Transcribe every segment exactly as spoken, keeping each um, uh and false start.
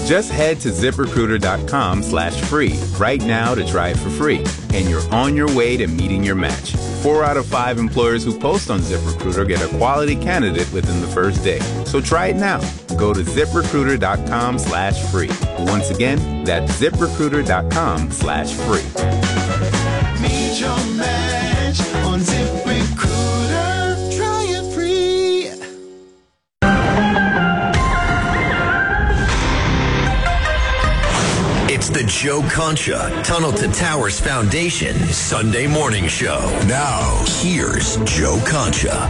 Just head to ZipRecruiter.com slash free right now to try it for free. And you're on your way to meeting your match. Four out of five employers who post on ZipRecruiter get a quality candidate within the first day. So try it now. Go to ZipRecruiter.com slash free. Once again, that's ZipRecruiter.com slash free. Meet your match on ZipRecruiter. Try it free. It's the Joe Concha Tunnel to Towers Foundation Sunday morning show. Now, here's Joe Concha.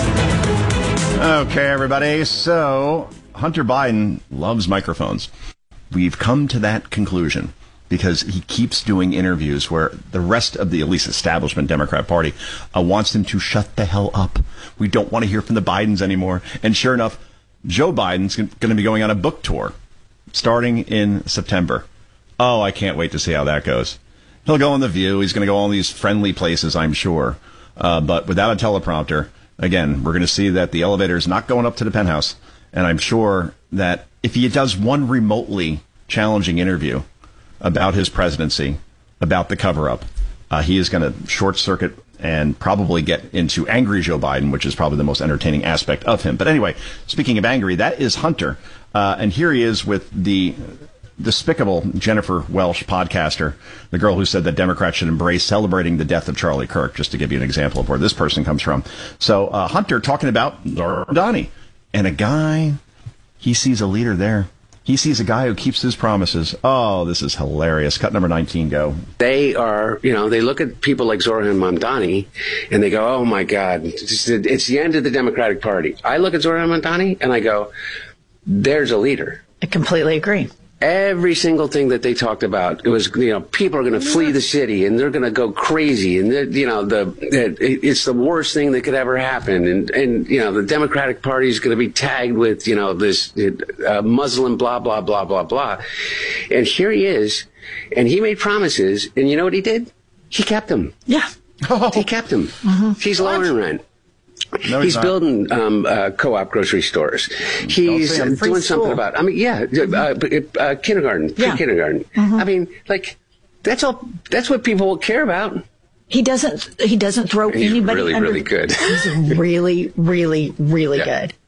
Okay, everybody. So, Hunter Biden loves microphones. We've come to that conclusion because he keeps doing interviews where the rest of the, at least establishment Democrat Party, uh, wants him to shut the hell up. We don't want to hear from the Bidens anymore. And sure enough, Joe Biden's going to be going on a book tour starting in September. Oh, I can't wait to see how that goes. He'll go on The View. He's going to go all these friendly places, I'm sure. Uh, but without a teleprompter, again, we're going to see that the elevator is not going up to the penthouse. And I'm sure that if he does one remotely challenging interview about his presidency, about the cover-up, uh, he is going to short-circuit and probably get into angry Joe Biden, which is probably the most entertaining aspect of him. But anyway, speaking of angry, that is Hunter. Uh, and here he is with the despicable Jennifer Welsh podcaster, the girl who said that Democrats should embrace celebrating the death of Charlie Kirk, just to give you an example of where this person comes from. So uh, Hunter talking about Donnie. And a guy, he sees a leader there. He sees a guy who keeps his promises. Oh, this is hilarious. Cut number nineteen, go. They are, you know, they look at people like Zoran Mamdani and they go, oh, my God, it's, it's the end of the Democratic Party. I look at Zoran Mamdani and I go, there's a leader. I completely agree. Every single thing that they talked about, it was, you know, people are going to flee the city and they're going to go crazy. And, you know, the it, it's the worst thing that could ever happen. And, and you know, the Democratic Party is going to be tagged with, you know, this uh, Muslim blah, blah, blah, blah, blah. And here he is. And he made promises. And you know what he did? He kept them. Yeah. He kept them. Mm-hmm. He's lowering rent. No, he's he's building um, uh, co-op grocery stores. He's doing school. something about, I mean, yeah, uh, uh, kindergarten, yeah. pre-kindergarten. Mm-hmm. I mean, like, that's all, that's what people will care about. He doesn't, he doesn't throw he's anybody really, under. really good. He's really, really, really yeah. good.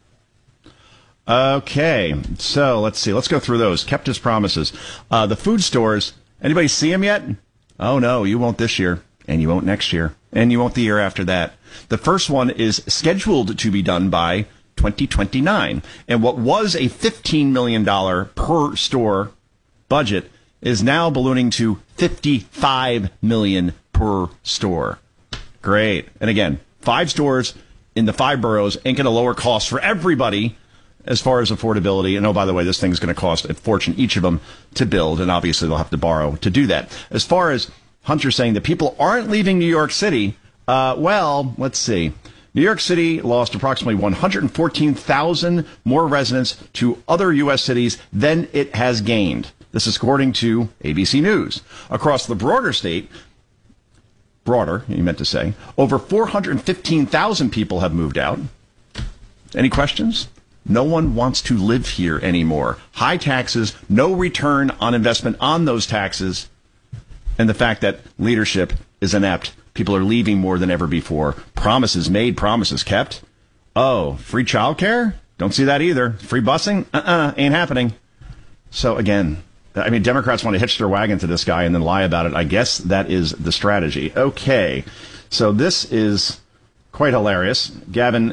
Okay, so let's see. Let's go through those. Kept his promises. Uh, the food stores, anybody see them yet? Oh, no, you won't this year, and you won't next year, and you won't the year after that. The first one is scheduled to be done by twenty twenty-nine. And what was a fifteen million dollars per store budget is now ballooning to fifty-five million dollars per store. Great. And again, five stores in the five boroughs ain't going to lower costs for everybody as far as affordability. And oh, by the way, this thing's going to cost a fortune each of them to build. And obviously they'll have to borrow to do that. As far as Hunter saying that people aren't leaving New York City, Uh, well, let's see. New York City lost approximately one hundred fourteen thousand more residents to other U S cities than it has gained. This is according to A B C News. Across the broader state, broader, you meant to say, over four hundred fifteen thousand people have moved out. Any questions? No one wants to live here anymore. High taxes, no return on investment on those taxes, and the fact that leadership is inept. People are leaving more than ever before. Promises made, promises kept. Oh, free childcare? Don't see that either. Free busing? Uh-uh, ain't happening. So again, I mean, Democrats want to hitch their wagon to this guy and then lie about it. I guess that is the strategy. Okay, so this is quite hilarious. Gavin